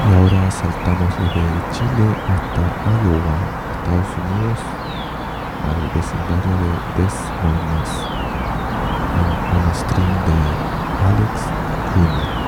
Y ahora saltamos desde Chile hasta Iowa, Estados Unidos, al vecindario de Des Moines, en un stream de Alex Kuhn.